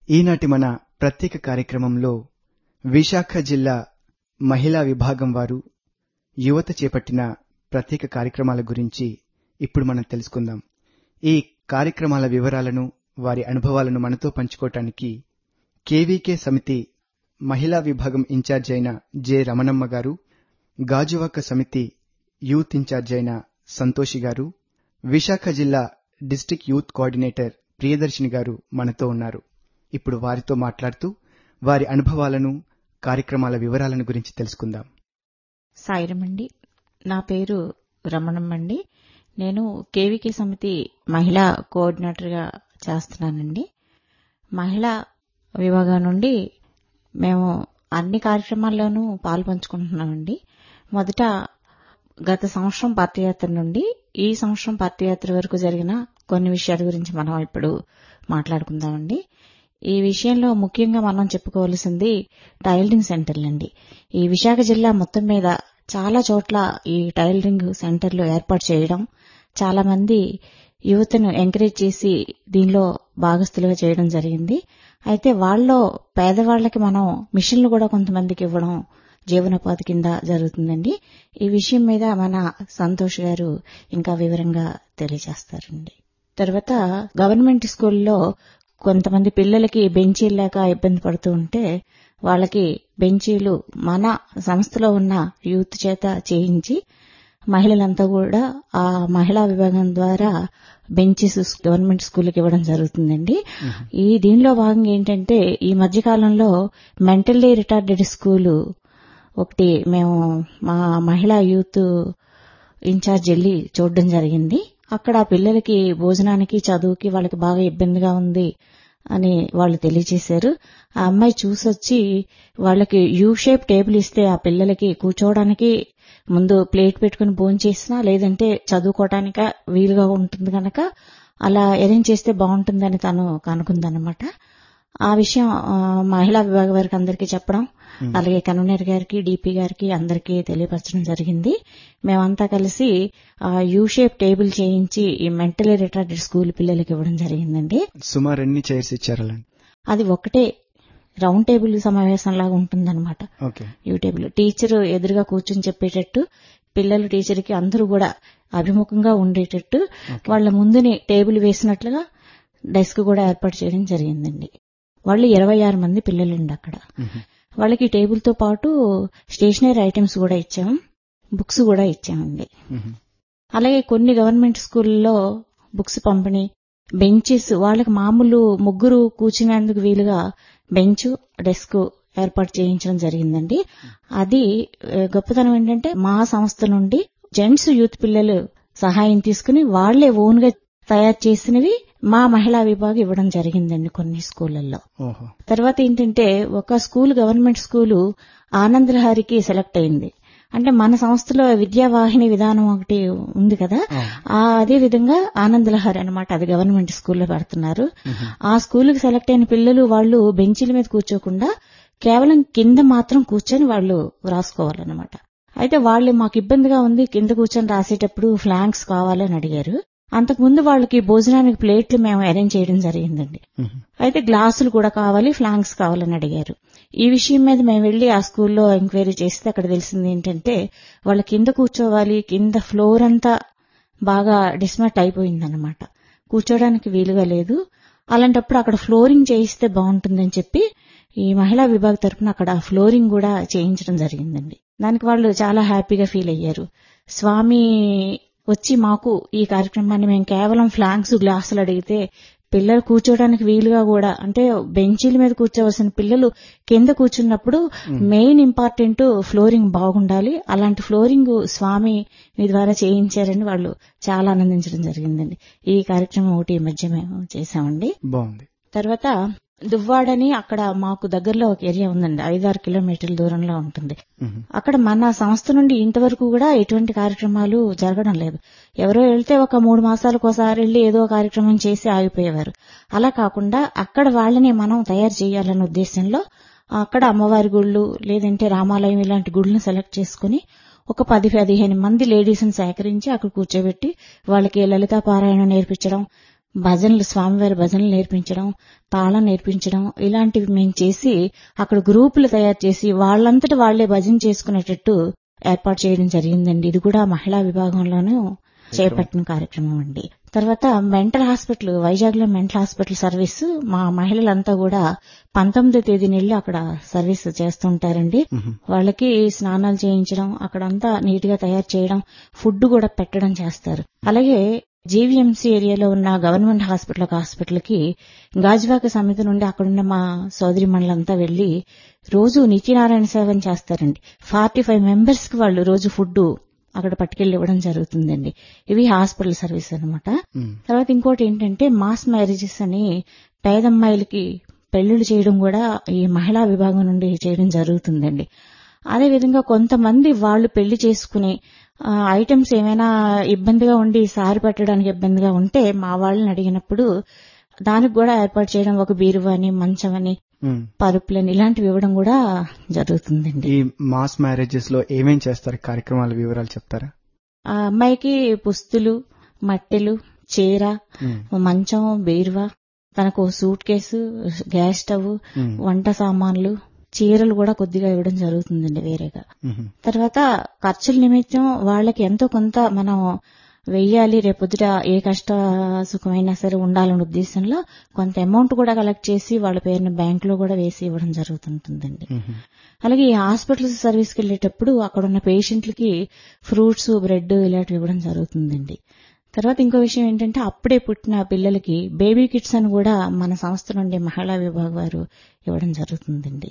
ఈనాటి మన ప్రత్యేక కార్యక్రమంలో విశాఖ జిల్లా మహిళా విభాగం వారు యువత చేపట్టిన ప్రత్యేక కార్యక్రమాల గురించి ఇప్పుడు మనం తెలుసుకుందాం. ఈ కార్యక్రమాల వివరాలను, వారి అనుభవాలను మనతో పంచుకోవటానికి కేవీకే సమితి మహిళా విభాగం ఇన్ఛార్జ్ అయిన జె రమణమ్మ గారు, గాజువాక సమితి యూత్ ఇన్ఛార్జ్ అయిన సంతోషి గారు, విశాఖ జిల్లా డిస్ట్రిక్ట్ యూత్ కోఆర్డినేటర్ ప్రియదర్శిని గారు మనతో ఉన్నారు. ఇప్పుడు వారితో మాట్లాడుతూ వారి అనుభవాలను, కార్యక్రమాల వివరాలను గురించి తెలుసుకుందాం. సాయిరమండి, నా పేరు రమణమ్మండి. నేను కేవీకే సమితి మహిళా కోఆర్డినేటర్గా చేస్తున్నానండి. మహిళా విభాగం నుండి మేము అన్ని కార్యక్రమాల్లోనూ పాల్పంచుకుంటున్నామండి. మొదట గత సంవత్సరం పాదయాత్ర నుండి ఈ సంవత్సరం పాదయాత్ర వరకు జరిగిన కొన్ని విషయాల గురించి మనం ఇప్పుడు మాట్లాడుకుందామండి. ఈ విషయంలో ముఖ్యంగా మనం చెప్పుకోవాల్సింది టైలరింగ్ సెంటర్లండి. ఈ విశాఖ జిల్లా మొత్తం మీద చాలా చోట్ల ఈ టైలరింగ్ సెంటర్లు ఏర్పాటు చేయడం, చాలా మంది యువతను ఎంకరేజ్ చేసి దీనిలో భాగస్థులుగా చేయడం జరిగింది. అయితే వాళ్ళలో పేదవాళ్లకి మనం మిషన్లు కూడా కొంతమందికి ఇవ్వడం జీవనోపాధి కింద జరుగుతుందండి. ఈ విషయం మీద మన సంతోష్ గారు ఇంకా వివరంగా తెలియజేస్తారండి. తర్వాత గవర్నమెంట్ స్కూల్లో కొంతమంది పిల్లలకి బెంచీలు లేక ఇబ్బంది పడుతూ ఉంటే వాళ్ళకి బెంచీలు మన సంస్థలో ఉన్న యూత్ చేత చేయించి మహిళలంతా కూడా ఆ మహిళా విభాగం ద్వారా బెంచెస్ గవర్నమెంట్ స్కూల్కి ఇవ్వడం జరుగుతుందండి. ఈ దీనిలో భాగంగా ఏంటంటే ఈ మధ్యకాలంలో మెంటల్లీ రిటార్డెడ్ స్కూలు ఒకటి మేము మా మహిళా యూత్ ఇన్ఛార్జ్ వెళ్ళి చూడడం జరిగింది. అక్కడ పిల్లలకి భోజనానికి, చదువుకి వాళ్ళకి బాగా ఇబ్బందిగా ఉంది అని వాళ్ళు తెలియజేశారు. ఆ అమ్మాయి చూసొచ్చి వాళ్ళకి యూ షేప్ టేబుల్ ఇస్తే ఆ పిల్లలకి కూర్చోవడానికి ముందు ప్లేట్ పెట్టుకుని భోంచేసినా లేదంటే చదువుకోవటానిక వీలుగా ఉంటుంది కనుక అలా అరేంజ్ చేస్తే బాగుంటుందని తను కనుకుందనమాట. ఆ విషయం మహిళా విభాగం వారికి అందరికీ చెప్పడం, అలాగే కన్వీనర్ గారికి, డీపీ గారికి అందరికీ తెలియపరచడం జరిగింది. మేమంతా కలిసి యూ షేప్ టేబుల్ చేయించి ఈ మెంటలీ రిటార్డెడ్ స్కూల్ పిల్లలకి ఇవ్వడం జరిగిందండి. సుమారు ఎన్ని చైర్స్ ఇచ్చారు? అది ఒకటే రౌండ్ టేబుల్ సమావేశం లాగా ఉంటుందన్నమాట. యూ టేబుల్ టీచర్ ఎదురుగా కూర్చొని చెప్పేటట్టు, పిల్లలు టీచర్కి అందరూ కూడా అభిముఖంగా ఉండేటట్టు వాళ్ళ ముందుని టేబుల్ వేసినట్లుగా డెస్క్ కూడా ఏర్పాటు చేయడం జరిగిందండి. వాళ్ళు 26 మంది పిల్లలండి అక్కడ. వాళ్ళకి టేబుల్ తో పాటు స్టేషనరీ ఐటమ్స్ కూడా ఇచ్చాం, బుక్స్ కూడా ఇచ్చామండి. అలాగే కొన్ని గవర్నమెంట్ స్కూల్లో బుక్స్ పంపిణీ, బెంచెస్ వాళ్ళకి మామూలు ముగ్గురు కూర్చునేందుకు వీలుగా బెంచ్, డెస్క్ ఏర్పాటు చేయించడం జరిగిందండి. అది గొప్పతనం ఏంటంటే మా సంస్థ నుండి జెంట్స్ యూత్ పిల్లలు సహాయం తీసుకుని వాళ్లే ఓన్ గా తయారు చేసినవి మా మహిళా విభాగం ఇవ్వడం జరిగిందండి కొన్ని స్కూళ్లలో. తర్వాత ఏంటంటే ఒక స్కూల్, గవర్నమెంట్ స్కూలు ఆనందలహరికి సెలెక్ట్ అయింది. అంటే మన సంస్థలో విద్యావాహిని విధానం ఒకటి ఉంది కదా, అదే విధంగా ఆనందలహరి అనమాట. అది గవర్నమెంట్ స్కూల్లో పెడుతున్నారు. ఆ స్కూల్కి సెలెక్ట్ అయిన పిల్లలు వాళ్ళు బెంచీల మీద కూర్చోకుండా కేవలం కింద మాత్రం కూర్చొని వాళ్ళు రాసుకోవాలన్నమాట. అయితే వాళ్ళు మాకు ఇబ్బందిగా ఉంది, కింద కూర్చొని రాసేటప్పుడు ఫ్లాంక్స్ కావాలని అడిగారు. అంతకుముందు వాళ్ళకి భోజనానికి ప్లేట్లు మేము అరేంజ్ చేయడం జరిగిందండి. అయితే గ్లాసులు కూడా కావాలి, ఫ్లాంక్స్ కావాలని అడిగారు. ఈ విషయం మీద మేము వెళ్లి ఆ స్కూల్లో ఎంక్వైరీ చేస్తే అక్కడ తెలిసింది ఏంటంటే వాళ్ళ కింద కూర్చోవాలి, కింద ఫ్లోర్ అంతా బాగా డిస్మాట్ అయిపోయిందన్నమాట, కూర్చోడానికి వీలుగా లేదు. అలాంటప్పుడు అక్కడ ఫ్లోరింగ్ చేయిస్తే బాగుంటుందని చెప్పి ఈ మహిళా విభాగం తరఫున అక్కడ ఫ్లోరింగ్ కూడా చేయించడం జరిగిందండి. దానికి వాళ్ళు చాలా హ్యాపీగా ఫీల్ అయ్యారు. స్వామి వచ్చి మాకు ఈ కార్యక్రమాన్ని మేము కేవలం ఫ్లాంక్స్, గ్లాసులు అడిగితే పిల్లలు కూర్చోడానికి వీలుగా కూడా, అంటే బెంచీల మీద కూర్చోవలసిన పిల్లలు కింద కూర్చున్నప్పుడు మెయిన్ ఇంపార్టెంట్ ఫ్లోరింగ్ బాగుండాలి, అలాంటి ఫ్లోరింగ్ స్వామి మీ ద్వారా చేయించారని వాళ్ళు చాలా ఆనందించడం జరిగిందండి. ఈ కార్యక్రమం ఒకటి ఈ మధ్య మేము చేశామండి. బాగుంది. తర్వాత దువ్వాడని అక్కడ మాకు దగ్గరలో ఒక ఏరియా ఉందండి, 5-6 కిలోమీటర్ల దూరంలో ఉంటుంది. అక్కడ మన సంస్థ నుండి ఇంతవరకు కూడా ఎటువంటి కార్యక్రమాలు జరగడం లేదు. ఎవరో వెళ్తే ఒక 3 మాసాలకు ఒకసారి వెళ్లి ఏదో కార్యక్రమం చేసి ఆగిపోయేవారు. అలా కాకుండా అక్కడ వాళ్ళని మనం తయారు చేయాలన్న ఉద్దేశంలో అక్కడ అమ్మవారి గుళ్ళు లేదంటే రామాలయం ఇలాంటి గుళ్ళను సెలెక్ట్ చేసుకుని ఒక 10-15 మంది లేడీస్ని సేకరించి అక్కడ కూర్చోబెట్టి వాళ్ళకి లలితా పారాయణం నేర్పించడం, భజనలు, స్వామివారి భజనలు నేర్పించడం, తాళం నేర్పించడం ఇలాంటివి మేము చేసి అక్కడ గ్రూపులు తయారు చేసి వాళ్ళంతటా వాళ్లే భజన చేసుకునేటట్టు ఏర్పాటు చేయడం జరిగిందండి. ఇది కూడా మహిళా విభాగంలోనూ చేపట్టిన కార్యక్రమం అండి. తర్వాత మెంటల్ హాస్పిటల్, వైజాగ్ లో మెంటల్ హాస్పిటల్ సర్వీస్ మా మహిళలంతా కూడా 19వ తేదీన వెళ్లి అక్కడ సర్వీస్ చేస్తుంటారండి. వాళ్ళకి స్నానాలు చేయించడం, అక్కడంతా నీట్ గా తయారు చేయడం, ఫుడ్ కూడా పెట్టడం చేస్తారు. అలాగే జీవీఎంసీ ఏరియాలో ఉన్న గవర్నమెంట్ హాస్పిటల్ కి గాజువాక సమితి నుండి అక్కడున్న మా సోదరి మండలంతా వెళ్లి రోజు నిత్యనారాయణ సేవను చేస్తారండి. 45 మెంబర్స్ కి వాళ్ళు రోజు ఫుడ్ అక్కడ పట్టుకెళ్లి ఇవ్వడం జరుగుతుందండి. ఇవి హాస్పిటల్ సర్వీస్ అన్నమాట. తర్వాత ఇంకోటి ఏంటంటే మాస్ మ్యారేజెస్ అని పేదమ్మాయిలకి పెళ్లిళ్లు చేయడం కూడా ఈ మహిళా విభాగం నుండి చేయడం జరుగుతుందండి. అదేవిధంగా కొంతమంది వాళ్ళు పెళ్లి చేసుకుని ఐటమ్స్ ఏమైనా ఇబ్బందిగా ఉండి సారి పెట్టడానికి ఇబ్బందిగా ఉంటే మా వాళ్ళని అడిగినప్పుడు దానికి కూడా ఏర్పాటు చేయడం, ఒక బీరువాని, మంచమని, పరుపులని ఇలాంటివి ఇవ్వడం కూడా జరుగుతుందండి. ఈ మాస్ మ్యారేజెస్ లో ఏమేం చేస్తారు, కార్యక్రమాల వివరాలు చెప్తారా? ఆ అమ్మాయికి పుస్తులు, మట్టెలు, చీర, మంచం, బీరువా, తనకు సూట్ కేసు, గ్యాస్ స్టవ్, వంట సామాన్లు, చీరలు కూడా కొద్దిగా ఇవ్వడం జరుగుతుందండి వేరేగా. తర్వాత ఖర్చుల నిమిత్తం వాళ్ళకి ఎంతో కొంత మనం వెయ్యాలి, రేపొద్దుట ఏ కష్ట సుఖమైనా సరే ఉండాలనే ఉద్దేశంలో కొంత అమౌంట్ కూడా కలెక్ట్ చేసి వాళ్ళ పేరుని బ్యాంకులో కూడా వేసి ఇవ్వడం జరుగుతుంటుందండి. అలాగే ఈ హాస్పిటల్ సర్వీస్కి వెళ్లేటప్పుడు అక్కడున్న పేషెంట్లకి ఫ్రూట్స్, బ్రెడ్ ఇలాంటివి ఇవ్వడం జరుగుతుందండి. తర్వాత ఇంకో విషయం ఏంటంటే అప్పుడే పుట్టిన పిల్లలకి బేబీ కిట్స్ అని కూడా మన సంస్థ నుండి మహిళా విభాగం వారు ఇవ్వడం జరుగుతుందండి.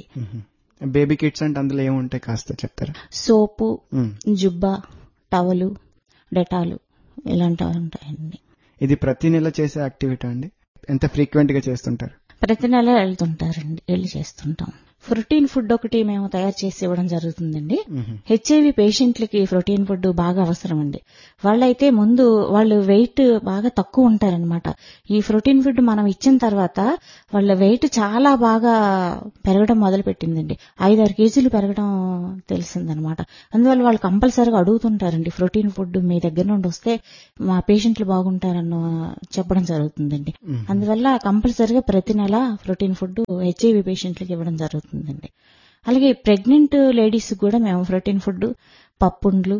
బేబీ కిట్స్ అంటే అందులో ఏముంటాయి కాస్త చెప్తారా? సోపు, జుబ్బా, టవలు, డెటాలు ఇలాంటివి ఉంటాయండి. ఇది ప్రతి నెల చేసే యాక్టివిటీ అండి? ఎంత ఫ్రీక్వెంట్ గా చేస్తుంటారు? ప్రతి నెల వెళ్తుంటారండి, వెళ్ళి చేస్తుంటాం. ప్రోటీన్ ఫుడ్ ఒకటి మేము తయారు చేసి ఇవ్వడం జరుగుతుందండి. హెచ్ఐవి పేషెంట్లకి ప్రోటీన్ ఫుడ్ బాగా అవసరం అండి. వాళ్ళైతే ముందు వాళ్ళు వెయిట్ బాగా తక్కువ ఉంటారనమాట. ఈ ప్రోటీన్ ఫుడ్ మనం ఇచ్చిన తర్వాత వాళ్ళ వెయిట్ చాలా బాగా పెరగడం మొదలు పెట్టిందండి. 5-6 కేజీలు పెరగడం తెలిసిందనమాట. అందువల్ల వాళ్ళు కంపల్సరీగా అడుగుతుంటారండి, ప్రోటీన్ ఫుడ్ మీ దగ్గర నుండి వస్తే మా పేషెంట్లు బాగుంటారన్న చెప్పడం జరుగుతుందండి. అందువల్ల కంపల్సరీగా ప్రతి నెల ప్రోటీన్ ఫుడ్ హెచ్ఐవి పేషెంట్లకి ఇవ్వడం జరుగుతుంది. అలాగే ప్రెగ్నెంట్ లేడీస్ కూడా మేము ప్రోటీన్ ఫుడ్, పప్పుండ్లు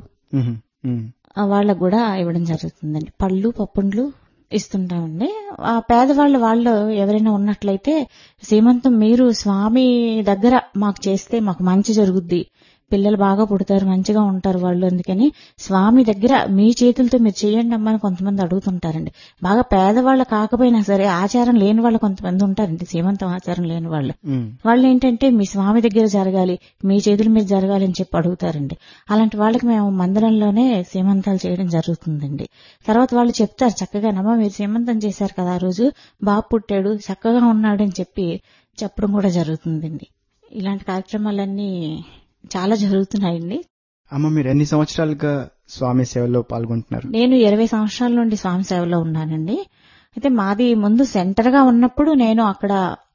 వాళ్ళకు కూడా ఇవ్వడం జరుగుతుందండి. పళ్ళు, పప్పుండ్లు ఇస్తుంటామండి. ఆ పేదవాళ్ళు వాళ్ళు ఎవరైనా ఉన్నట్లయితే సీమంతం మీరు స్వామి దగ్గర మాకు చేస్తే మాకు మంచి జరుగుద్ది, పిల్లలు బాగా పుడతారు, మంచిగా ఉంటారు వాళ్ళు, అందుకని స్వామి దగ్గర మీ చేతులతో మీరు చేయండి అమ్మని కొంతమంది అడుగుతుంటారండి. బాగా పేదవాళ్ళు కాకపోయినా సరే ఆచారం లేని వాళ్ళు కొంతమంది ఉంటారండి, సీమంతం ఆచారం లేని వాళ్ళు. వాళ్ళు ఏంటంటే మీ స్వామి దగ్గర జరగాలి, మీ చేతుల మీద జరగాలి అని చెప్పి అడుగుతారండి. అలాంటి వాళ్ళకి మేము మందిరంలోనే సీమంతాలు చేయడం జరుగుతుందండి. తర్వాత వాళ్ళు చెప్తారు చక్కగానమ్మా మీరు సీమంతం చేశారు కదా, ఆ రోజు బాబు పుట్టాడు, చక్కగా ఉన్నాడు అని చెప్పడం కూడా జరుగుతుందండి. ఇలాంటి కార్యక్రమాలన్నీ చాలా జరుగుతున్నాయండి. అమ్మ, మీరు ఎన్ని సంవత్సరాలుగా స్వామి సేవలో పాల్గొంటున్నారు? నేను 20 సంవత్సరాల నుండి స్వామి సేవలో ఉన్నానండి. అయితే మాది ముందు సెంటర్ గా ఉన్నప్పుడు నేను అక్కడ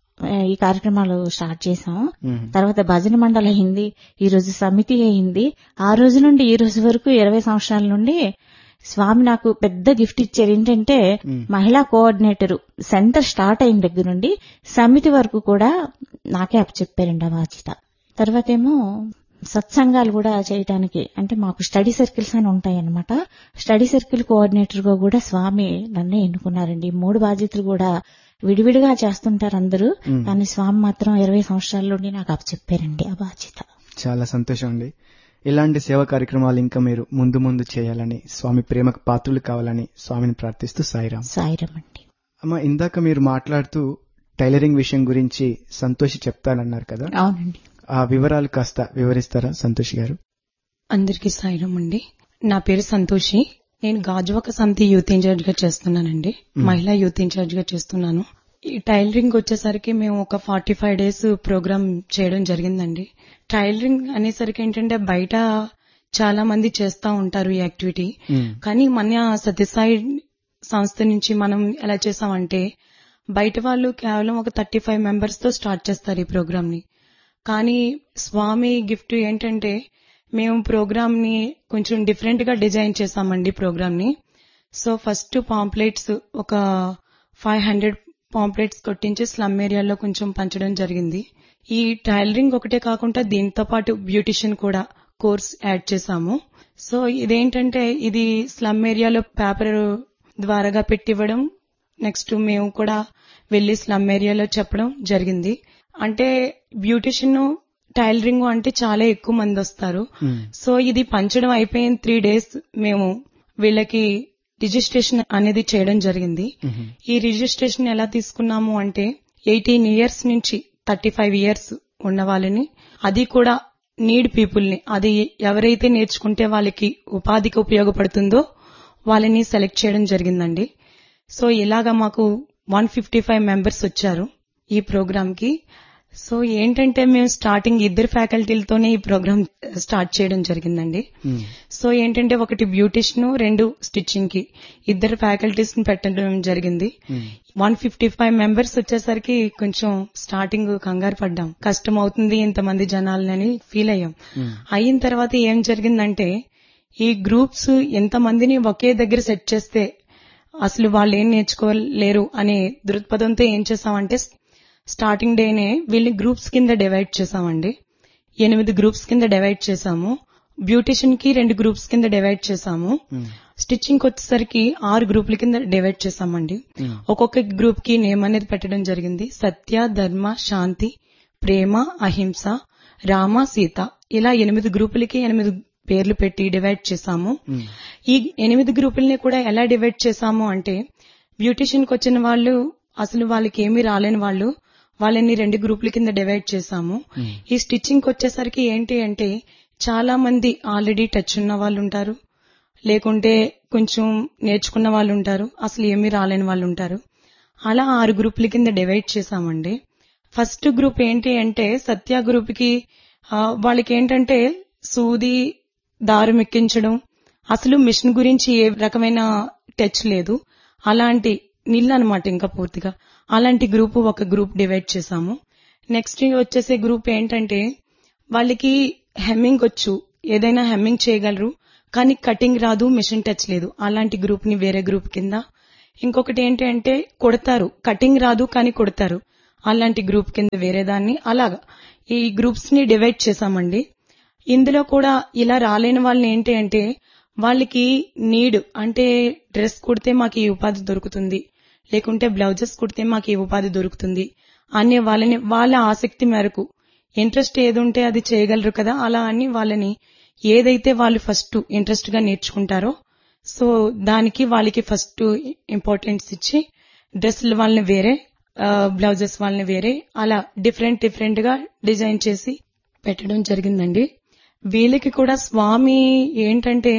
ఈ కార్యక్రమాలు స్టార్ట్ చేశాము. తర్వాత భజన మండలి అయింది, ఈ రోజు సమితి అయింది. ఆ రోజు నుండి ఈ రోజు వరకు 20 సంవత్సరాల నుండి స్వామి నాకు పెద్ద గిఫ్ట్ ఇచ్చారు. ఏంటంటే మహిళా కోఆర్డినేటర్ సెంటర్ స్టార్ట్ అయిన దగ్గర నుండి సమితి వరకు కూడా నాకే అప్పచెప్పారండి ఆ బాధ్యత. తర్వాత ఏమో సత్సంగాలు కూడా చేయడానికి, అంటే మాకు స్టడీ సర్కిల్స్ అని ఉంటాయన్నమాట. స్టడీ సర్కిల్ కోఆర్డినేటర్ గా కూడా స్వామి నన్నే ఎన్నుకున్నారండి. 3 బాధ్యతలు కూడా విడివిడిగా చేస్తుంటారు అందరూ, కానీ స్వామి మాత్రం 20 సంవత్సరాల నుండి నాకు అప్పచెప్పారండి ఆ బాధ్యత. చాలా సంతోషం అండి. ఇలాంటి సేవా కార్యక్రమాలు ఇంకా మీరు ముందు ముందు చేయాలని, స్వామి ప్రేమకు పాత్రలు కావాలని స్వామిని ప్రార్థిస్తూ సాయిరాం. సాయిరాం అండి. అమ్మ, ఇందాక మీరు మాట్లాడుతూ టైలరింగ్ విషయం గురించి సంతోషి చెప్తానన్నారు కదా? అవునండి. ఆ వివరాలు కాస్త వివరిస్తారా సంతోషి గారు? అందరికీ సాయిరాం అండి. నా పేరు సంతోషి. నేను గాజువాక సమితి యూత్ ఇన్ఛార్జ్ గా చేస్తున్నానండి. మహిళా యూత్ ఇన్ఛార్జ్ గా చేస్తున్నాను. ఈ టైలరింగ్ వచ్చేసరికి మేము ఒక 45 days ప్రోగ్రామ్ చేయడం జరిగిందండి. టైలరింగ్ అనేసరికి ఏంటంటే బయట చాలా మంది చేస్తా ఉంటారు ఈ యాక్టివిటీ, కానీ మన సత్యసాయి సంస్థ నుంచి మనం ఎలా చేసామంటే బయట వాళ్ళు కేవలం ఒక 35 members తో స్టార్ట్ చేస్తారు ఈ ప్రోగ్రామ్ ని. కానీ స్వామి గిఫ్ట్ ఏంటంటే మేము ప్రోగ్రామ్ ని కొంచెం డిఫరెంట్ గా డిజైన్ చేసామండి ప్రోగ్రామ్ ని. సో ఫస్ట్ పాంప్లెట్స్ ఒక 500 పాంప్లెట్స్ కొట్టించి స్లమ్ ఏరియాలో కొంచెం పంచడం జరిగింది. ఈ టైలరింగ్ ఒకటే కాకుండా దీంతో పాటు బ్యూటిషియన్ కూడా కోర్స్ యాడ్ చేశాము. సో ఇదేంటంటే ఇది స్లమ్ ఏరియాలో పేపర్ ద్వారాగా పెట్టివ్వడం, నెక్స్ట్ మేము కూడా వెళ్లి స్లమ్ ఏరియాలో చెప్పడం జరిగింది. అంటే బ్యూటిషియన్ టైలరింగ్ అంటే చాలా ఎక్కువ మంది వస్తారు. సో ఇది పంచడం అయిపోయిన 3 days మేము వీళ్ళకి రిజిస్ట్రేషన్ అనేది చేయడం జరిగింది. ఈ రిజిస్ట్రేషన్ ఎలా తీసుకున్నాము అంటే 18 years నుంచి 35 years ఉన్న వాళ్ళని, అది కూడా నీడ్ పీపుల్ ని, అది ఎవరైతే నేర్చుకుంటే వాళ్ళకి ఉపాధికి ఉపయోగపడుతుందో వాళ్ళని సెలెక్ట్ చేయడం జరిగిందండి. సో ఇలాగా మాకు 155 members వచ్చారు ఈ ప్రోగ్రామ్ కి. సో ఏంటంటే మేము స్టార్టింగ్ 2 ఫ్యాకల్టీలతోనే ఈ ప్రోగ్రామ్ స్టార్ట్ చేయడం జరిగిందండి. సో ఏంటంటే ఒకటి బ్యూటిషియన్, 2 స్టిచ్చింగ్ కి 2 ఫ్యాకల్టీస్ ని పెట్టడం జరిగింది. 155 members వచ్చేసరికి కొంచెం స్టార్టింగ్ కంగారు పడ్డాం, కష్టం అవుతుంది ఇంతమంది జనాలని ఫీల్ అయ్యాం. అయిన తర్వాత ఏం జరిగిందంటే ఈ గ్రూప్స్ ఎంతమందిని ఒకే దగ్గర సెట్ చేస్తే అసలు వాళ్ళు ఏం నేర్చుకోలేరు అనే దృక్పథంతో ఏం చేసామంటే స్టార్టింగ్ డేనే వీళ్ళని గ్రూప్స్ కింద డివైడ్ చేసామండి. 8 గ్రూప్స్ కింద డివైడ్ చేసాము. బ్యూటిషియన్ కి 2 గ్రూప్స్ కింద డివైడ్ చేసాము. స్టిచ్చింగ్ వచ్చేసరికి 6 గ్రూపుల కింద డివైడ్ చేసామండి. ఒక్కొక్క గ్రూప్ కి నేమ్ అనేది పెట్టడం జరిగింది. సత్య, ధర్మ, శాంతి, ప్రేమ, అహింస, రామ, సీత, ఇలా 8 గ్రూపులకి 8 పేర్లు పెట్టి డివైడ్ చేసాము. ఈ 8 గ్రూపుల్ని కూడా ఎలా డివైడ్ చేసాము అంటే బ్యూటిషియన్ కి వచ్చిన వాళ్ళు అసలు వాళ్ళకి ఏమీ రాలేని వాళ్ళని 2 గ్రూపుల కింద డివైడ్ చేసాము. ఈ స్టిచ్చింగ్ వచ్చేసరికి ఏంటి అంటే చాలా మంది ఆల్రెడీ టచ్ ఉన్న వాళ్ళు ఉంటారు, లేకుంటే కొంచెం నేర్చుకున్న వాళ్ళు ఉంటారు, అసలు ఏమీ రాలేని వాళ్ళు ఉంటారు. అలా 6 గ్రూపుల కింద డివైడ్ చేసామండి. ఫస్ట్ గ్రూప్ ఏంటి అంటే సత్య గ్రూప్ కి వాళ్ళకి ఏంటంటే సూది, దారం ఎక్కించడం, అసలు మిషన్ గురించి ఏ రకమైన టచ్ లేదు, అలాంటి నీళ్ళు అనమాట ఇంకా పూర్తిగా. అలాంటి గ్రూప్ ఒక గ్రూప్ డివైడ్ చేసాము. నెక్స్ట్ వచ్చేసే గ్రూప్ ఏంటంటే వాళ్ళకి హెమ్మింగ్ వచ్చు, ఏదైనా హెమ్మింగ్ చేయగలరు, కానీ కటింగ్ రాదు, మిషన్ టచ్ లేదు, అలాంటి గ్రూప్ ని వేరే గ్రూప్ కింద. ఇంకొకటి ఏంటి అంటే కుడతారు, కటింగ్ రాదు కానీ కుడతారు, అలాంటి గ్రూప్ కింద వేరే దాన్ని. అలాగా ఈ గ్రూప్స్ ని డివైడ్ చేసామండి. ఇందులో కూడా ఇలా రాలేని వాళ్ళని ఏంటి అంటే వాళ్ళకి నీడ్ అంటే డ్రెస్ కుడితే మాకు ఈ ఉపాధి దొరుకుతుంది, లేకుంటే బ్లౌజెస్ కుడితే మాకు ఈ ఉపాధి దొరుకుతుంది అనే వాళ్ళని వాళ్ళ ఆసక్తి మేరకు ఇంట్రెస్ట్ ఏది ఉంటే అది చేయగలరు కదా, అలా అని వాళ్ళని ఏదైతే వాళ్ళు ఫస్ట్ ఇంట్రెస్ట్ గా నేర్చుకుంటారో సో దానికి వాళ్ళకి ఫస్ట్ ఇంపార్టెన్స్ ఇచ్చి డ్రెస్సులు వాళ్ళని వేరే, బ్లౌజెస్ వాళ్ళని వేరే, అలా డిఫరెంట్ గా డిజైన్ చేసి పెట్టడం జరిగిందండి. వీళ్ళకి కూడా స్వామి ఏంటంటే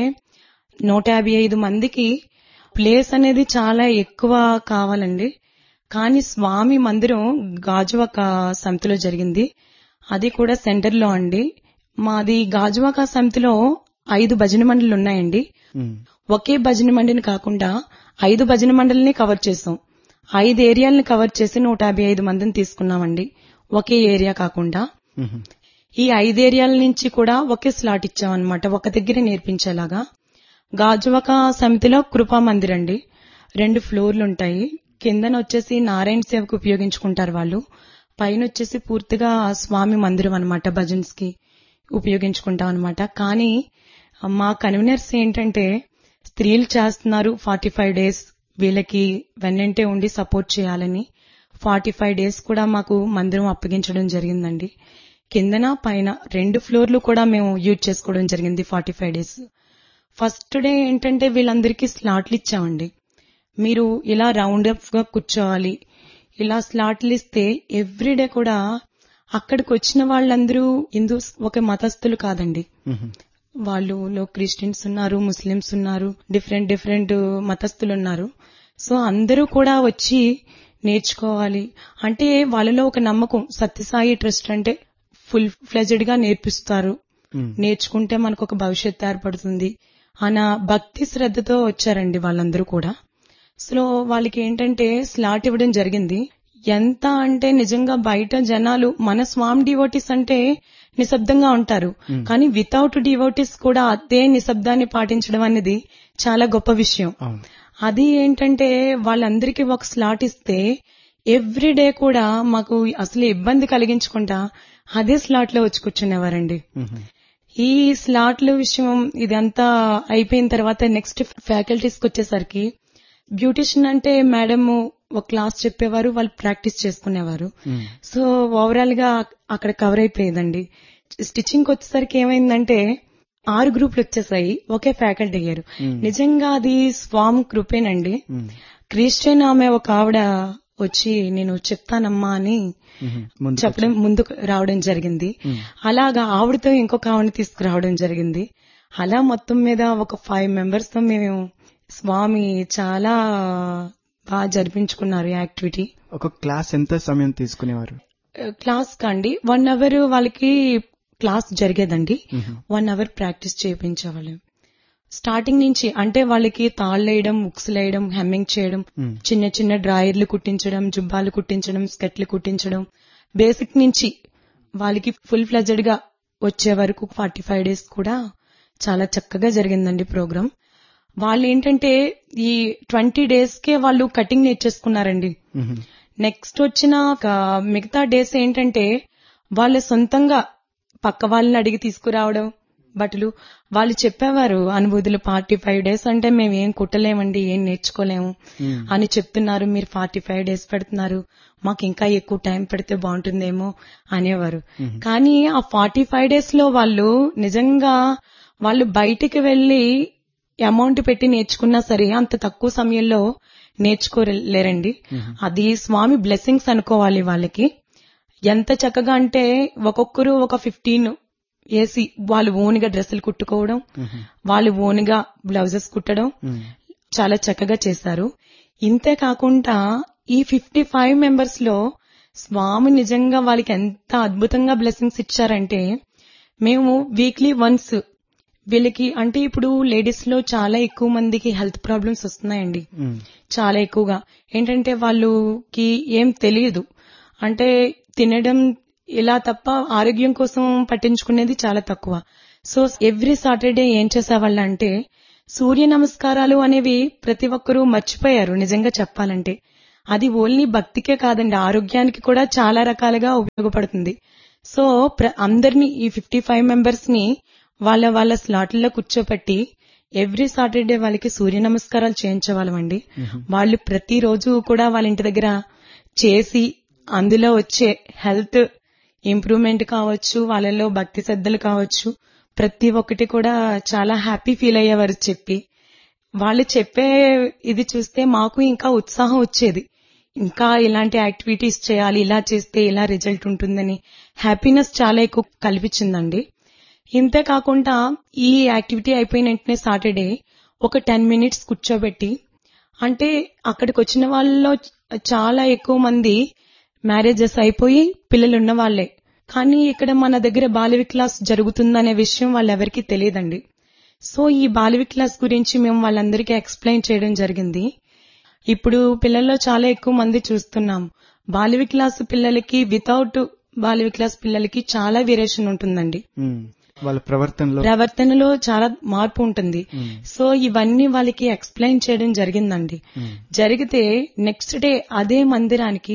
155 మందికి ప్లేస్ అనేది చాలా ఎక్కువ కావాలండి. కానీ స్వామి మందిరం గాజువాక సమితిలో జరిగింది, అది కూడా సెంటర్ లో అండి. మాది గాజువాక సమితిలో 5 భజన మండలి ఉన్నాయండి. ఒకే భజన మండలిని కాకుండా 5 భజన మండలిని కవర్ చేసాం. 5 ఏరియాలను కవర్ చేసి 155 మందిని తీసుకున్నామండి, ఒకే ఏరియా కాకుండా. ఈ 5 ఏరియాల నుంచి కూడా ఒకే స్లాట్ ఇచ్చామన్నమాట, ఒక దగ్గర నేర్పించేలాగా. గాజువాక సమితిలో కృపా మందిర్ అండి, 2 ఫ్లోర్లు ఉంటాయి. కిందన వచ్చేసి నారాయణ సేవకు ఉపయోగించుకుంటారు వాళ్ళు, పైన వచ్చేసి పూర్తిగా స్వామి మందిరం అన్నమాట, భజన్స్ కి ఉపయోగించుకుంటాం అన్నమాట. కానీ మా కన్వీనర్స్ ఏంటంటే స్త్రీలు చేస్తున్నారు 45 days, వీళ్ళకి వెన్నంటే ఉండి సపోర్ట్ చేయాలని 45 days కూడా మాకు మందిరం అప్పగించడం జరిగిందండి. కిందన పైన 2 ఫ్లోర్లు కూడా మేము యూజ్ చేసుకోవడం జరిగింది 45 days. ఫస్ట్ డే ఏంటంటే వీళ్ళందరికీ స్లాట్లు ఇచ్చామండి. మీరు ఇలా రౌండ్ అప్ గా కూర్చోవాలి, ఇలా స్లాట్లు ఇస్తే ఎవ్రీడే కూడా అక్కడికి వచ్చిన వాళ్ళందరూ హిందూస్ ఒక మతస్థులు కాదండి, వాళ్ళు క్రిస్టియన్స్ ఉన్నారు, ముస్లిమ్స్ ఉన్నారు, డిఫరెంట్ మతస్థులు ఉన్నారు. సో అందరూ కూడా వచ్చి నేర్చుకోవాలి అంటే వాళ్ళలో ఒక నమ్మకం, సత్యసాయి ట్రస్ట్ అంటే ఫుల్ ఫ్లెజ్డ్ గా నేర్పిస్తారు, నేర్చుకుంటే మనకు ఒక భవిష్యత్తు ఏర్పడుతుంది అన్న భక్తి శ్రద్ధతో వచ్చారండి వాళ్ళందరూ కూడా. సో వాళ్ళకి ఏంటంటే స్లాట్ ఇవ్వడం జరిగింది. ఎంత అంటే నిజంగా బయట జనాలు మన స్వామి డివోటీస్ అంటే నిశ్శబ్దంగా ఉంటారు, కానీ వితౌట్ డివోటీస్ కూడా అదే నిశ్శబ్దాన్ని పాటించడం అనేది చాలా గొప్ప విషయం. అది ఏంటంటే వాళ్ళందరికీ ఒక స్లాట్ ఇస్తే ఎవ్రీడే కూడా మాకు అసలు ఇబ్బంది కలిగించకుండా అదే స్లాట్ లో వచ్చి కూర్చునేవారండి. ఈ స్లాట్ల విషయం ఇదంతా అయిపోయిన తర్వాత నెక్స్ట్ ఫ్యాకల్టీస్ కి వచ్చేసరికి బ్యూటిషియన్ అంటే మేడం ఒక క్లాస్ చెప్పేవారు, వాళ్ళు ప్రాక్టీస్ చేసుకునేవారు. సో ఓవరాల్ గా అక్కడ కవర్ అయిపోయేదండి. స్టిచ్చింగ్ వచ్చేసరికి ఏమైందంటే 6 గ్రూపులు వచ్చేసాయి, ఒకే ఫ్యాకల్టీ అయ్యారు. నిజంగా అది స్వామి కృపేనండి. క్రిస్టియన్ ఆమె ఒక ఆవిడ వచ్చి నేను చెప్తానమ్మా అని చెప్పడం ముందుకు రావడం జరిగింది. అలాగా ఆవిడతో ఇంకొక ఆవిడని తీసుకురావడం జరిగింది. అలా మొత్తం మీద ఒక 5 మెంబర్స్ తో మేము స్వామి చాలా బాగా జరిపించుకున్నారు యాక్టివిటీ. ఒక క్లాస్ ఎంత సమయం తీసుకునేవారు? క్లాస్ కండి 1 అవర్ వాళ్ళకి క్లాస్ జరిగేదండి. 1 hour practice చేయించేవాళ్ళం. స్టార్టింగ్ నుంచి అంటే వాళ్ళకి తాళ్లేయడం, ముక్సులేయడం, హెమ్మింగ్ చేయడం, చిన్న చిన్న డ్రాయర్లు కుట్టించడం, జుబ్బాలు కుట్టించడం, స్కెట్లు కుట్టించడం, బేసిక్ నుంచి వాళ్ళకి ఫుల్ ఫ్లెడ్జెడ్ గా వచ్చే వరకు 45 డేస్ కూడా చాలా చక్కగా జరిగిందండి ప్రోగ్రామ్. వాళ్ళు ఏంటంటే ఈ 20 డేస్ కే వాళ్ళు కటింగ్ నేర్చేసుకున్నారండి. నెక్స్ట్ వచ్చిన మిగతా డేస్ ఏంటంటే వాళ్ళ సొంతంగా పక్క వాళ్ళని అడిగి తీసుకురావడం బట్టలు. వాళ్ళు చెప్పేవారు అనుభూతులు 45 డేస్ అంటే మేము ఏం కుట్టలేమండి, ఏం నేర్చుకోలేము అని చెప్తున్నారు. మీరు 45 డేస్ పెడుతున్నారు, మాకు ఇంకా ఎక్కువ టైం పెడితే బాగుంటుందేమో అనేవారు. కానీ ఆ 45 డేస్ లో వాళ్ళు నిజంగా వాళ్ళు బయటికి వెళ్లి అమౌంట్ పెట్టి నేర్చుకున్నా సరే అంత తక్కువ సమయంలో నేర్చుకోలేరండి. అది స్వామి బ్లెస్సింగ్స్ అనుకోవాలి వాళ్ళకి. ఎంత చక్కగా అంటే ఒక్కొక్కరు ఒక 15 వేసి వాళ్ళు ఓన్గా డ్రెస్సులు కుట్టుకోవడం, వాళ్ళు ఓన్గా బ్లౌజెస్ కుట్టడం చాలా చక్కగా చేశారు. ఇంతే కాకుండా ఈ 55 మెంబర్స్ లో స్వామి నిజంగా వాళ్ళకి ఎంత అద్భుతంగా బ్లెస్సింగ్స్ ఇచ్చారంటే, మేము వీక్లీ వన్స్ వీళ్ళకి అంటే ఇప్పుడు లేడీస్ లో చాలా ఎక్కువ మందికి హెల్త్ ప్రాబ్లమ్స్ వస్తున్నాయండి. చాలా ఎక్కువగా ఏంటంటే వాళ్ళకి ఏం తెలియదు, అంటే తినడం ఇలా తప్ప ఆరోగ్యం కోసం పట్టించుకునేది చాలా తక్కువ. సో ఎవ్రీ సాటర్డే ఏం చేసేవాళ్ళంటే సూర్య నమస్కారాలు అనేవి ప్రతి ఒక్కరూ మర్చిపోయారు నిజంగా చెప్పాలంటే. అది ఓన్లీ భక్తికే కాదండి, ఆరోగ్యానికి కూడా చాలా రకాలుగా ఉపయోగపడుతుంది. సో అందరినీ ఈ 55 మెంబర్స్ ని వాళ్ళ వాళ్ళ స్లాట్లలో కూర్చోపెట్టి ఎవ్రీ సాటర్డే వాళ్ళకి సూర్య నమస్కారాలు చేయించేవాళ్ళమండి. వాళ్ళు ప్రతిరోజు కూడా వాళ్ళ ఇంటి దగ్గర చేసి అందులో వచ్చే హెల్త్ ఇంప్రూవ్మెంట్ కావచ్చు, వాళ్ళలో భక్తి శ్రద్ధలు కావచ్చు, ప్రతి ఒక్కటి కూడా చాలా హ్యాపీ ఫీల్ అయ్యేవారు చెప్పి. వాళ్ళు చెప్పే ఇది చూస్తే మాకు ఇంకా ఉత్సాహం వచ్చేది, ఇంకా ఇలాంటి యాక్టివిటీస్ చేయాలి, ఇలా చేస్తే ఇలా రిజల్ట్ ఉంటుందని హ్యాపీనెస్ చాలా ఎక్కువ కల్పించిందండి. ఇంతే కాకుండా ఈ యాక్టివిటీ అయిపోయిన వెంటనే సాటర్డే ఒక 10 మినిట్స్ కూర్చోబెట్టి, అంటే అక్కడికి వచ్చిన వాళ్ళలో చాలా ఎక్కువ మంది మ్యారేజెస్ అయిపోయి పిల్లలున్న వాళ్లే. కానీ ఇక్కడ మన దగ్గర బాలవి క్లాస్ జరుగుతుందనే విషయం వాళ్ళెవరికీ తెలియదండి. సో ఈ బాలవి క్లాస్ గురించి మేము వాళ్ళందరికీ ఎక్స్ప్లెయిన్ చేయడం జరిగింది. ఇప్పుడు పిల్లల్లో చాలా ఎక్కువ మంది చూస్తున్నాం, బాలవి క్లాస్ పిల్లలకి వితౌట్ బాలవి క్లాస్ పిల్లలకి చాలా వేరియేషన్ ఉంటుందండి. వాళ్ళ ప్రవర్తనలో చాలా మార్పు ఉంటుంది. సో ఇవన్నీ వాళ్ళకి ఎక్స్ప్లెయిన్ చేయడం జరిగిందండి. జరిగితే నెక్స్ట్ డే అదే మందిరానికి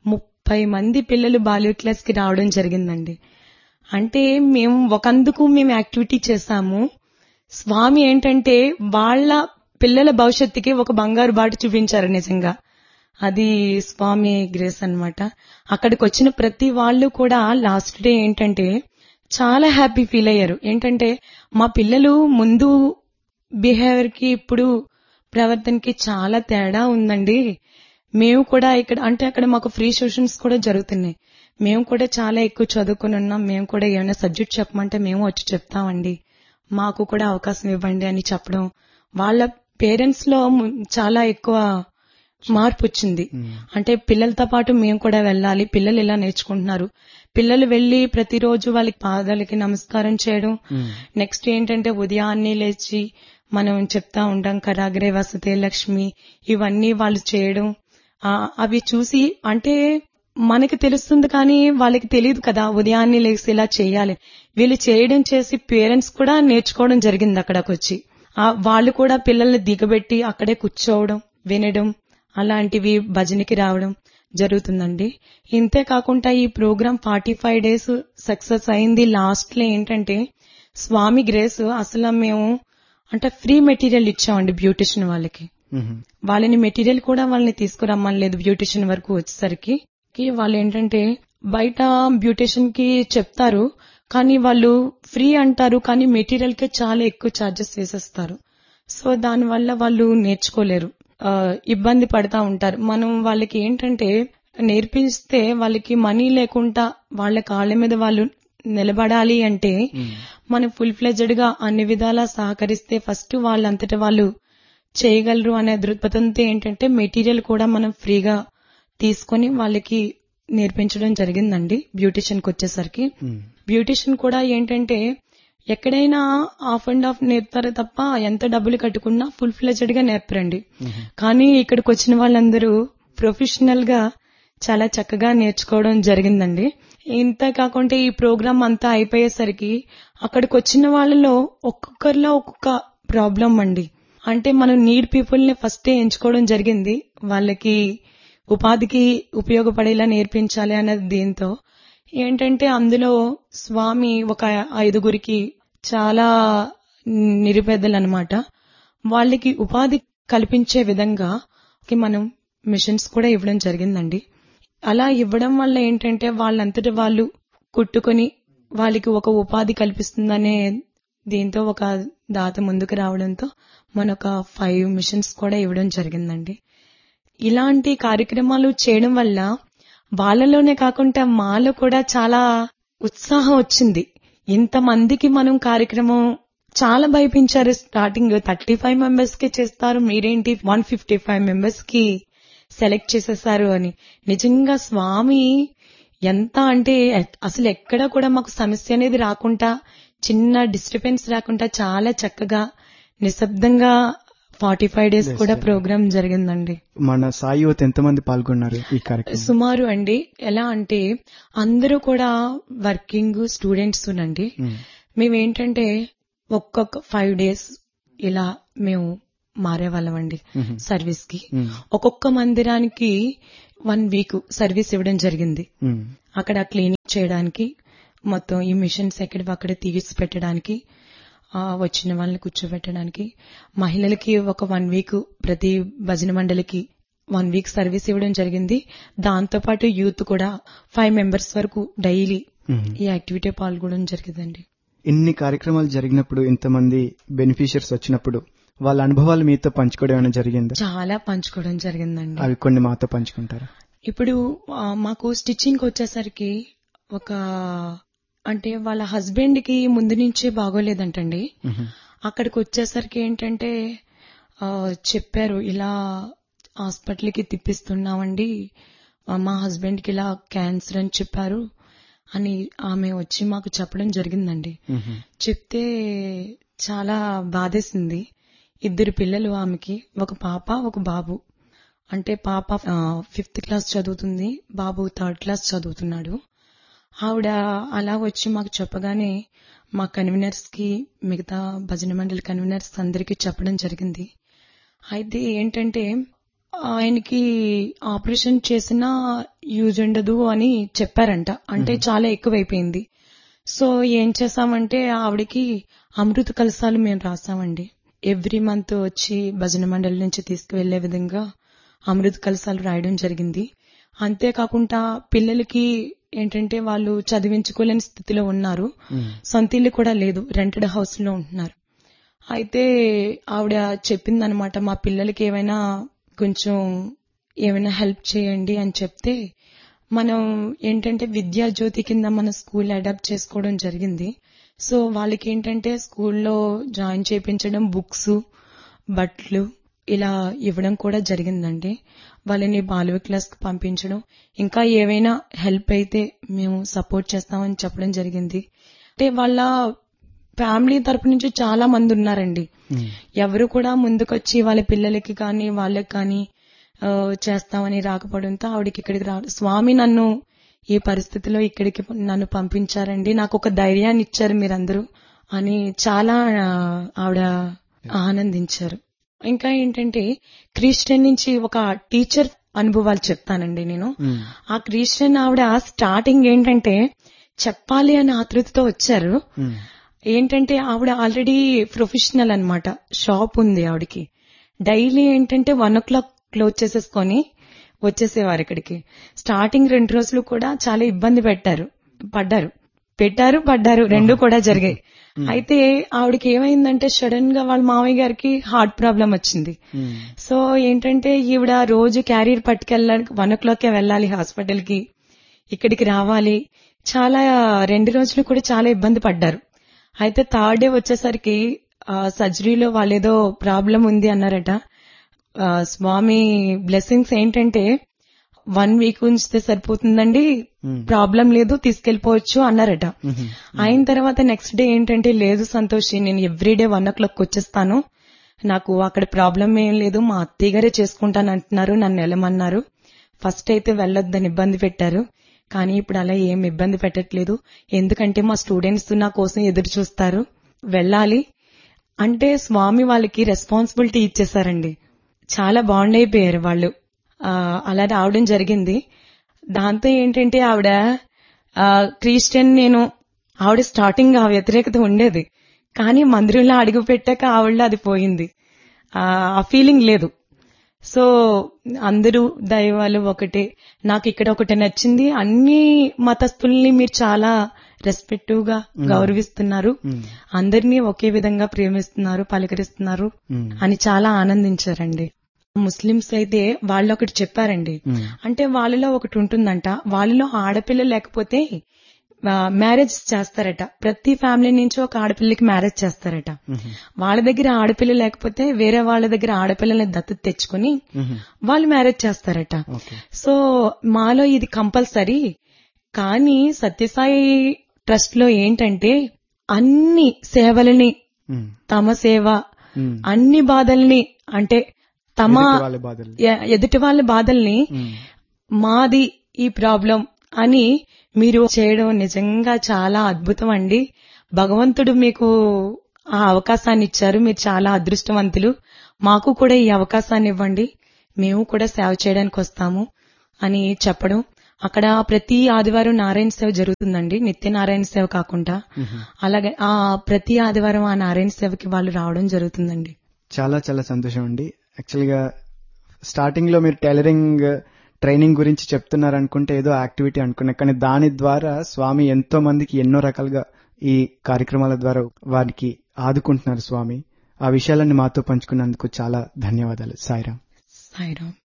30 మంది పిల్లలు బాల్య క్లాస్ కి రావడం జరిగిందండి. అంటే మేము ఒకందుకు మేము యాక్టివిటీ చేశాము. స్వామి ఏంటంటే వాళ్ళ పిల్లల భవిష్యత్తుకి ఒక బంగారు బాట చూపించారు నిజంగా. అది స్వామి గ్రేస్ అన్నమాట. అక్కడికి వచ్చిన ప్రతి వాళ్ళు కూడా లాస్ట్ డే ఏంటంటే చాలా హ్యాపీ ఫీల్ అయ్యారు. ఏంటంటే మా పిల్లలు ముందు బిహేవియర్ కి ఇప్పుడు ప్రవర్తనకి చాలా తేడా ఉందండి. మేము కూడా ఇక్కడ అంటే అక్కడ మాకు ఫ్రీ సెషన్స్ కూడా జరుగుతున్నాయి. మేము కూడా చాలా ఎక్కువ చదువుకుని ఉన్నాం, మేము కూడా ఏమైనా సబ్జెక్ట్ చెప్పమంటే మేము వచ్చి చెప్తామండి, మాకు కూడా అవకాశం ఇవ్వండి అని చెప్పడం. వాళ్ళ పేరెంట్స్ లో చాలా ఎక్కువ మార్పు వచ్చింది. అంటే పిల్లలతో పాటు మేము కూడా వెళ్ళాలి, పిల్లలు ఇలా నేర్చుకుంటున్నారు, పిల్లలు వెళ్లి ప్రతిరోజు వాళ్ళకి పాదాలకి నమస్కారం చేయడం. నెక్స్ట్ ఏంటంటే ఉదయాన్నే లేచి మనం చెప్తా ఉంటాం కరాగ్రే వసతే లక్ష్మి, ఇవన్నీ వాళ్ళు చేయడం. అవి చూసి అంటే మనకి తెలుస్తుంది కానీ వాళ్ళకి తెలియదు కదా ఉదయాన్నే లేచి ఇలా చేయాలి. వీళ్ళు చేయడం చేసి పేరెంట్స్ కూడా నేర్చుకోవడం జరిగింది అక్కడికి వచ్చి. వాళ్ళు కూడా పిల్లల్ని దిగబెట్టి అక్కడే కూర్చోవడం, వినడం, అలాంటివి భజనకి రావడం జరుగుతుందండి. ఇంతే కాకుండా ఈ ప్రోగ్రామ్ 45 days సక్సెస్ అయింది. లాస్ట్ లో ఏంటంటే స్వామి గ్రేస్, అసలు మేము అంటే ఫ్రీ మెటీరియల్ ఇచ్చామండి బ్యూటిషియన్ వాళ్ళకి. వాళ్ళని మెటీరియల్ కూడా వాళ్ళని తీసుకురమ్మని లేదు. బ్యూటిషియన్ వరకు వచ్చేసరికి వాళ్ళు ఏంటంటే బయట బ్యూటిషియన్ కి చెప్తారు, కానీ వాళ్ళు ఫ్రీ అంటారు, కానీ మెటీరియల్ కి చాలా ఎక్కువ ఛార్జెస్ వేసేస్తారు. సో దానివల్ల వాళ్ళు నేర్చుకోలేరు, ఇబ్బంది పడతా ఉంటారు. మనం వాళ్ళకి ఏంటంటే నేర్పిస్తే వాళ్ళకి మనీ లేకుండా వాళ్ళ కాళ్ళ మీద వాళ్ళు నిలబడాలి అంటే మనం ఫుల్ ఫ్లెడ్జ్డ్ గా అన్ని విధాలా సహకరిస్తే ఫస్ట్ వాళ్ళంతటా వాళ్ళు చేయగలరు అనే దృక్పథంతో ఏంటంటే మెటీరియల్ కూడా మనం ఫ్రీగా తీసుకొని వాళ్ళకి నేర్పించడం జరిగిందండి. బ్యూటిషియన్ కి వచ్చేసరికి బ్యూటిషియన్ కూడా ఏంటంటే ఎక్కడైనా హాఫ్ అండ్ హాఫ్ నేర్పుతారు తప్ప ఎంత డబ్బులు కట్టుకున్నా ఫుల్ ఫ్లెడ్జ్డ్ గా నేర్పరండి. కానీ ఇక్కడికి వచ్చిన వాళ్ళందరూ ప్రొఫెషనల్ గా చాలా చక్కగా నేర్చుకోవడం జరిగిందండి. ఇంత కాకుండా ఈ ప్రోగ్రామ్ అంతా అయిపోయేసరికి అక్కడికి వచ్చిన వాళ్ళలో ఒక్కొక్కరిలో ఒక్కొక్క ప్రాబ్లం అండి. అంటే మనం నీడ్ పీపుల్ ని ఫస్టే ఎంచుకోవడం జరిగింది, వాళ్ళకి ఉపాధికి ఉపయోగపడేలా నేర్పించాలి అన్నది. దీంతో ఏంటంటే అందులో స్వామి ఒక 5గురికి చాలా నిరుపేదలు అన్నమాట, వాళ్ళకి ఉపాధి కల్పించే విధంగా మనం మిషన్స్ కూడా ఇవ్వడం జరిగిందండి. అలా ఇవ్వడం వల్ల ఏంటంటే వాళ్ళంతటి వాళ్ళు కుట్టుకొని వాళ్ళకి ఒక ఉపాధి కల్పిస్తుందనే దీంతో ఒక దాత ముందుకు రావడంతో మనొక 5 మిషన్స్ కూడా ఇవ్వడం జరిగిందండి. ఇలాంటి కార్యక్రమాలు చేయడం వల్ల వాళ్ళలోనే కాకుండా మాలో కూడా చాలా ఉత్సాహం వచ్చింది. ఇంతమందికి మనం కార్యక్రమం చాలా భయపించారు. స్టార్టింగ్ 35 members కి చేస్తారు, మీరేంటి 155 members కి సెలెక్ట్ చేసేసారు అని. నిజంగా స్వామి ఎంత అంటే అసలు ఎక్కడ కూడా మాకు సమస్య అనేది రాకుండా, చిన్న డిస్టర్బెన్స్ రాకుండా చాలా చక్కగా నిశ్శబ్దంగా 45 days కూడా ప్రోగ్రామ్ జరిగిందండి. మన సాయి యువత ఎంతమంది పాల్గొన్నారు ఈ కార్యక్రమం? సుమారు అండి, ఎలా అంటే అందరూ కూడా వర్కింగ్ స్టూడెంట్స్ నండి. మేమేంటంటే ఒక్కొక్క 5 days ఇలా మేము మారేవాళ్ళమండి సర్వీస్ కి. ఒక్కొక్క మందిరానికి 1 week సర్వీస్ ఇవ్వడం జరిగింది. అక్కడ క్లీనింగ్ చేయడానికి, మొత్తం ఈ మిషన్స్ ఎక్కడ తీసి పెట్టడానికి, వచ్చిన వాళ్ళని కూర్చోబెట్టడానికి, మహిళలకి ఒక 1 week ప్రతి భజన మండలికి 1 week సర్వీస్ ఇవ్వడం జరిగింది. దాంతో పాటు యూత్ కూడా 5 members వరకు డైలీ ఈ యాక్టివిటీ పాల్గొనడం జరిగిందండి. ఇన్ని కార్యక్రమాలు జరిగినప్పుడు, ఇంతమంది బెనిఫిషియర్స్ వచ్చినప్పుడు వాళ్ళ అనుభవాలు మీతో పంచుకోవడం ఏమైనా జరిగిందా? చాలా పంచుకోవడం జరిగిందండి. అవి కొన్ని మాతో పంచుకుంటారా? ఇప్పుడు మాకు స్టిచ్చింగ్ వచ్చేసరికి ఒక అంటే వాళ్ళ హస్బెండ్ కి ముందు నుంచే బాగోలేదంటండి. అక్కడికి వచ్చేసరికి ఏంటంటే చెప్పారు, ఇలా హాస్పిటల్ కి తిప్పిస్తున్నామండి, మా హస్బెండ్ కి ఇలా క్యాన్సర్ అని చెప్పారు అని ఆమె వచ్చి మాకు చెప్పడం జరిగిందండి. చెప్తే చాలా బాధేసింది. 2 పిల్లలు ఆమెకి, ఒక పాప ఒక బాబు. అంటే పాప 5th class చదువుతుంది, బాబు 3rd class చదువుతున్నాడు. ఆవిడ అలా వచ్చి మాకు చెప్పగానే మా కన్వీనర్స్ కి, మిగతా భజన మండలి కన్వీనర్స్ అందరికీ చెప్పడం జరిగింది. అయితే ఏంటంటే ఆయనకి ఆపరేషన్ చేసినా యూజ్ ఉండదు అని చెప్పారంట. అంటే చాలా ఎక్కువైపోయింది. సో ఏం చేసామంటే ఆవిడకి అమృత కలశాలు మేము రాసామండి. ఎవ్రీ మంత్ వచ్చి భజన మండలి నుంచి తీసుకువెళ్లే విధంగా అమృత కలశాలు రాయడం జరిగింది. అంతేకాకుండా పిల్లలకి ఏంటంటే వాళ్ళు చదివించుకోలేని స్థితిలో ఉన్నారు, సొంత ఇల్లు కూడా లేదు, రెంటెడ్ హౌస్ లో ఉంటున్నారు. అయితే ఆవిడ చెప్పిందనమాట, మా పిల్లలకి ఏమైనా హెల్ప్ చేయండి అని చెప్తే, మనం ఏంటంటే విద్యా జ్యోతి కింద మన స్కూల్ అడాప్ట్ చేసుకోవడం జరిగింది. సో వాళ్ళకి ఏంటంటే స్కూల్లో జాయిన్ చేయించడం, బుక్స్, బట్టలు ఇలా ఇవ్వడం కూడా జరిగిందండి. వాళ్ళని బాలవ క్లాస్ కి పంపించడం, ఇంకా ఏవైనా హెల్ప్ అయితే మేము సపోర్ట్ చేస్తామని చెప్పడం జరిగింది. అంటే వాళ్ళ ఫ్యామిలీ తరపు నుంచి చాలా మంది ఉన్నారండి. ఎవరు కూడా ముందుకొచ్చి వాళ్ళ పిల్లలకి కానీ వాళ్ళకి కానీ చేస్తామని రాకపోవడంతో ఆవిడకి ఇక్కడికి రావడం, స్వామి నన్ను ఈ పరిస్థితిలో ఇక్కడికి నన్ను పంపించారండి, నాకు ఒక ధైర్యాన్ని ఇచ్చారు మీరందరూ అని చాలా ఆవిడ ఆనందించారు. ఇంకా ఏంటంటే క్రిస్టియన్ నుంచి ఒక టీచర్ అనుభవాలు చెప్తానండి నేను. ఆ క్రిస్టియన్ ఆవిడ స్టార్టింగ్ ఏంటంటే చెప్పాలి అని ఆతృతతో వచ్చారు. ఏంటంటే ఆవిడ ఆల్రెడీ ప్రొఫెషనల్ అన్నమాట, షాప్ ఉంది ఆవిడకి. డైలీ ఏంటంటే 1 o'clock క్లోజ్ చేసేసుకొని వచ్చేసేవారు ఇక్కడికి. స్టార్టింగ్ 2 రోజులు కూడా చాలా ఇబ్బంది పడ్డారు రెండు కూడా జరిగాయి. అయితే ఆవిడకి ఏమైందంటే సడన్ గా వాళ్ళ మామయ్య గారికి హార్ట్ ప్రాబ్లం వచ్చింది. సో ఏంటంటే ఈవిడ రోజు క్యారియర్ పట్టుకెళ్ళడానికి 1 o'clock వెళ్ళాలి హాస్పిటల్ కి, ఇక్కడికి రావాలి. చాలా 2 రోజులు కూడా చాలా ఇబ్బంది పడ్డారు. అయితే 3rd day వచ్చేసరికి సర్జరీలో వాళ్ళేదో ప్రాబ్లం ఉంది అన్నారట. స్వామి బ్లెస్సింగ్స్ ఏంటంటే 1 week ఉంచితే సరిపోతుందండి, ప్రాబ్లం లేదు, తీసుకెళ్లిపోవచ్చు అన్నారట. అయిన తర్వాత నెక్స్ట్ డే ఏంటంటే లేదు సంతోషి, నేను ఎవ్రీడే 1 o'clock వచ్చేస్తాను, నాకు అక్కడ ప్రాబ్లం ఏం లేదు, మా అత్తయ్య గారే చేసుకుంటాను అంటున్నారు, నన్ను వెళ్ళమన్నారు. ఫస్ట్ అయితే వెళ్ళొద్దని ఇబ్బంది పెట్టారు, కానీ ఇప్పుడు అలా ఏం ఇబ్బంది పెట్టట్లేదు. ఎందుకంటే మా స్టూడెంట్స్ నా కోసం ఎదురు చూస్తారు, వెళ్ళాలి అంటే స్వామి వాళ్ళకి రెస్పాన్సిబిలిటీ ఇచ్చేశారండి. చాలా బాండ్ అయిపోయారు వాళ్ళు. అలా రావడం జరిగింది. దాంతో ఏంటంటే ఆవిడ క్రిస్టియన్, ఆవిడ స్టార్టింగ్ ఆ వ్యతిరేకత ఉండేది, కానీ మందిరంలో అడుగు పెట్టాక ఆవిడ అది పోయింది, ఆ ఫీలింగ్ లేదు. సో అందరూ దైవాలు ఒకటే. నాకు ఇక్కడ ఒకటి నచ్చింది, అన్ని మతస్థుల్ని మీరు చాలా రెస్పెక్టివ్ గా గౌరవిస్తున్నారు, అందరినీ ఒకే విధంగా ప్రేమిస్తున్నారు, పలకరిస్తున్నారు అని చాలా ఆనందించారండి. ముస్లిమ్స్ అయితే వాళ్ళు ఒకటి చెప్పారండి, అంటే వాళ్ళలో ఒకటి ఉంటుందంట, వాళ్ళలో ఆడపిల్ల లేకపోతే మ్యారేజ్ చేస్తారట. ప్రతి ఫ్యామిలీ నుంచి ఒక ఆడపిల్లకి మ్యారేజ్ చేస్తారట. వాళ్ళ దగ్గర ఆడపిల్ల లేకపోతే వేరే వాళ్ళ దగ్గర ఆడపిల్లల్ని దత్తత తెచ్చుకుని వాళ్ళు మ్యారేజ్ చేస్తారట. సో మాలో ఇది కంపల్సరీ. కానీ సత్యసాయి ట్రస్ట్ లో ఏంటంటే అన్ని సేవలని, తమ సేవ, అన్ని బాధల్ని, అంటే తమ ఎదుటి వాళ్ళ బాధల్ని మాది ఈ ప్రాబ్లం అని మీరు చేయడం నిజంగా చాలా అద్భుతం అండి. భగవంతుడు మీకు ఆ అవకాశాన్ని ఇచ్చారు, మీరు చాలా అదృష్టవంతులు. మాకు కూడా ఈ అవకాశాన్ని ఇవ్వండి, మేము కూడా సేవ చేయడానికి వస్తాము అని చెప్పడం. అక్కడ ప్రతి ఆదివారం నారాయణ సేవ జరుగుతుందండి, నిత్య నారాయణ సేవ కాకుండా. అలాగే ప్రతి ఆదివారం ఆ నారాయణ సేవకి వాళ్ళు రావడం జరుగుతుందండి. చాలా చాలా సంతోషం అండి. యాక్చువల్ గా స్టార్టింగ్ లో మీరు టైలరింగ్ ట్రైనింగ్ గురించి చెప్తున్నారనుకుంటే ఏదో యాక్టివిటీ అనుకున్నా, కానీ దాని ద్వారా స్వామి ఎంతో మందికి ఎన్నో రకాలుగా ఈ కార్యక్రమాల ద్వారా వారికి ఆదుకుంటున్నారు స్వామి. ఆ విషయాలన్నీ మాతో పంచుకున్నందుకు చాలా ధన్యవాదాలు. సాయిరాం. సాయిరాం.